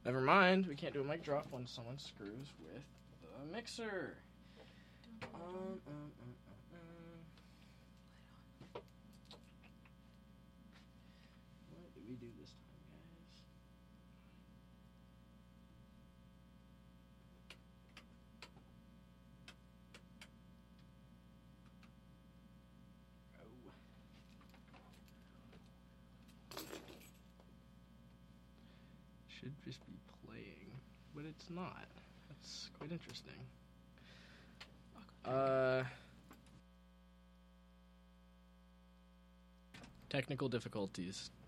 Never mind, we can't do a mic drop when someone screws with the mixer. What did we do this time, guys? Should just be playing, but it's not. That's quite interesting. Technical difficulties.